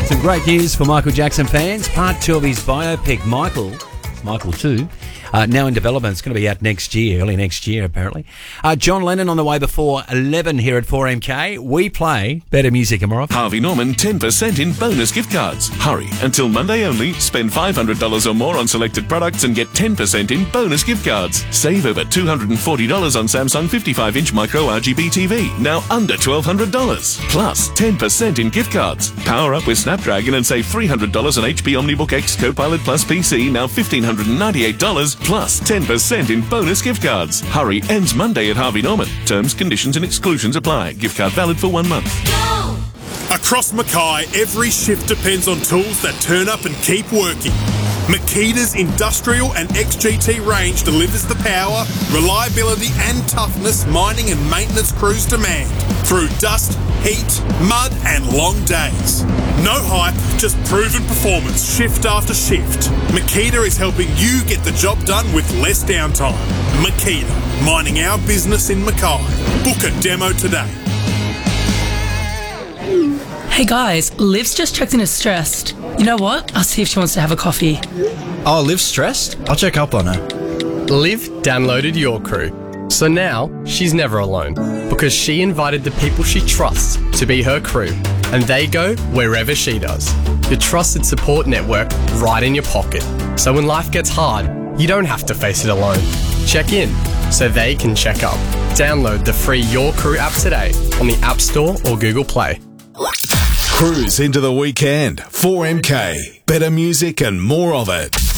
Some great news for Michael Jackson fans. Part 2 of his biopic, Michael 2, now in development. It's going to be out next year, early next year, apparently. John Lennon on the way before 11 here at 4MK. We play better music tomorrow. Harvey Norman 10% in bonus gift cards. Hurry, until Monday only. Spend $500 or more on selected products and get 10% in bonus gift cards. Save over $240 on Samsung 55-inch micro RGB TV, now under $1,200. Plus 10% in gift cards. Power up with Snapdragon and save $300 on HP OmniBook X Copilot Plus PC, now $1,598. Plus 10% in bonus gift cards. Hurry, ends Monday at Harvey Norman. Terms, conditions and exclusions apply. Gift card valid for 1 month. Across Mackay, every shift depends on tools that turn up and keep working. Makita's industrial and XGT range delivers the power, reliability and toughness mining and maintenance crews demand through dust, heat, mud and long days. No hype, just proven performance shift after shift. Makita is helping you get the job done with less downtime. Makita, mining our business in Mackay. Book a demo today. Hey guys, Liv's just checked in as stressed. You know what? I'll see if she wants to have a coffee. Oh, Liv's stressed? I'll check up on her. Liv downloaded Your Crew, so now she's never alone because she invited the people she trusts to be her crew, and they go wherever she does. The trusted support network right in your pocket, so when life gets hard, you don't have to face it alone. Check in so they can check up. Download the free Your Crew app today on the App Store or Google Play. Cruise into the weekend. 4MK. Better music and more of it.